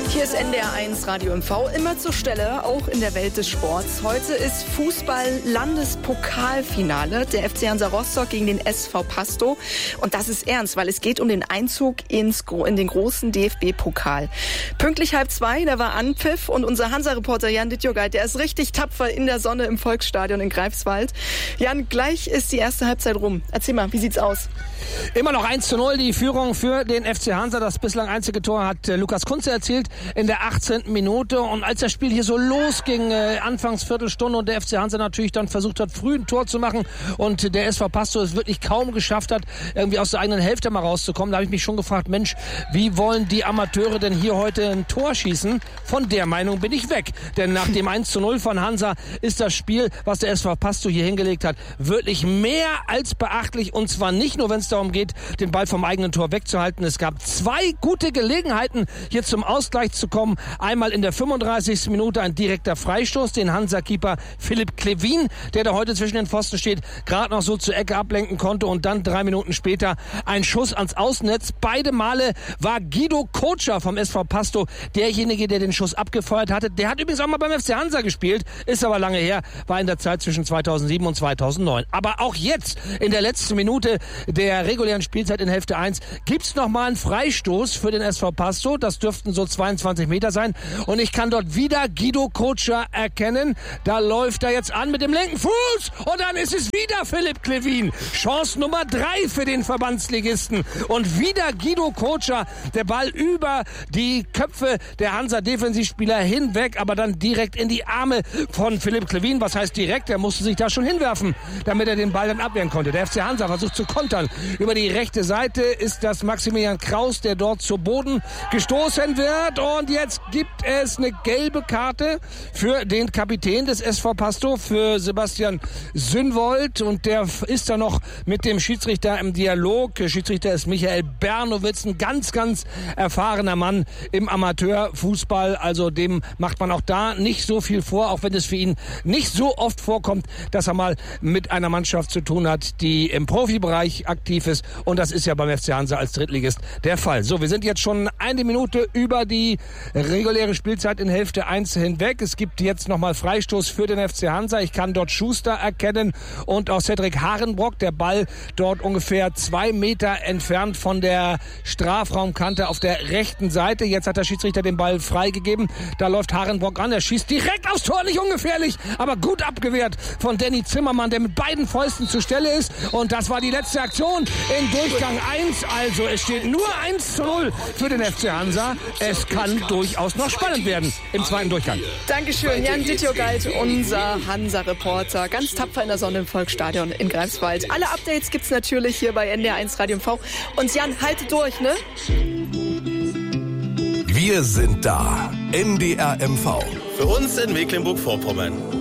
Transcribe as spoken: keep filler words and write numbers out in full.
Hier ist N D R eins Radio M V, immer zur Stelle, auch in der Welt des Sports. Heute ist Fußball-Landespokalfinale, der F C Hansa Rostock gegen den S V Pastow. Und das ist ernst, weil es geht um den Einzug ins, in den großen D F B-Pokal. Pünktlich halb zwei, da war Anpfiff und unser Hansa-Reporter Jan Dittjogait, der ist richtig tapfer in der Sonne im Volksstadion in Greifswald. Jan, gleich ist die erste Halbzeit rum. Erzähl mal, wie sieht's aus? Immer noch eins zu null, die Führung für den F C Hansa. Das bislang einzige Tor hat äh, Lukas Kunze erzielt in der achtzehnten Minute. Und als das Spiel hier so losging, äh, anfangs Viertelstunde, und der F C Hansa natürlich dann versucht hat, früh ein Tor zu machen und der S V Pastow es wirklich kaum geschafft hat, irgendwie aus der eigenen Hälfte mal rauszukommen, da habe ich mich schon gefragt, Mensch, wie wollen die Amateure denn hier heute ein Tor schießen? Von der Meinung bin ich weg. Denn nach dem eins zu null von Hansa ist das Spiel, was der S V Pastow hier hingelegt hat, wirklich mehr als beachtlich. Und zwar nicht nur, wenn es darum geht, den Ball vom eigenen Tor wegzuhalten. Es gab zwei gute Gelegenheiten, hier zum Ausgleich zu kommen. Einmal in der fünfunddreißigsten Minute ein direkter Freistoß, den Hansa-Keeper Philipp Klevin, der da heute zwischen den Pfosten steht, gerade noch so zur Ecke ablenken konnte. Und dann drei Minuten später ein Schuss ans Außennetz. Beide Male war Guido Kotscher vom S V Pastow derjenige, der den Schuss abgefeuert hatte. Der hat übrigens auch mal beim F C Hansa gespielt, ist aber lange her, war in der Zeit zwischen zweitausendsieben und zweitausendneun. Aber auch jetzt, in der letzten Minute der regulären Spielzeit in Hälfte eins, gibt's noch mal einen Freistoß für den S V Pastow. Das dürften so zweiundzwanzig Meter sein. Und ich kann dort wieder Guido Kotscher erkennen. Da läuft er jetzt an mit dem linken Fuß. Und dann ist es wieder Philipp Klevin. Chance Nummer drei für den Verbandsligisten. Und wieder Guido Kotscher. Der Ball über die Köpfe der Hansa-Defensivspieler hinweg, aber dann direkt in die Arme von Philipp Klevin. Was heißt direkt? Er musste sich da schon hinwerfen, damit er den Ball dann abwehren konnte. Der F C Hansa versucht zu kontern. Über die rechte Seite ist das Maximilian Kraus, der dort zu Boden gestoßen wird. Und jetzt gibt es eine gelbe Karte für den Kapitän des S V Pastow, für Sebastian Sünwold. Und der ist da noch mit dem Schiedsrichter im Dialog. Der Schiedsrichter ist Michael Bernowitz, ein ganz, ganz erfahrener Mann im Amateurfußball. Also dem macht man auch da nicht so viel vor, auch wenn es für ihn nicht so oft vorkommt, dass er mal mit einer Mannschaft zu tun hat, die im Profibereich aktiv ist. Und das ist ja beim F C Hansa als Drittligist der Fall. So, wir sind jetzt schon eine Minute über die reguläre Spielzeit in Hälfte eins hinweg. Es gibt jetzt nochmal Freistoß für den F C Hansa. Ich kann dort Schuster erkennen und auch Cedric Harenbrock. Der Ball dort ungefähr zwei Meter entfernt von der Strafraumkante auf der rechten Seite. Jetzt hat der Schiedsrichter den Ball freigegeben. Da läuft Harenbrock ran. Er schießt direkt aufs Tor, nicht ungefährlich, aber gut abgewehrt von Danny Zimmermann, der mit beiden Fäusten zur Stelle ist. Und das war die letzte Aktion in Durchgang eins. Also es steht nur eins zu null für den F C Hansa. Es kann durchaus noch spannend werden im zweiten Durchgang. Dankeschön, Jan Dittjogait, unser Hansa-Reporter. Ganz tapfer in der Sonne im Volksstadion in Greifswald. Alle Updates gibt's natürlich hier bei N D R eins Radio M V. Und Jan, halte durch, ne? Wir sind da. N D R M V. Für uns in Mecklenburg-Vorpommern.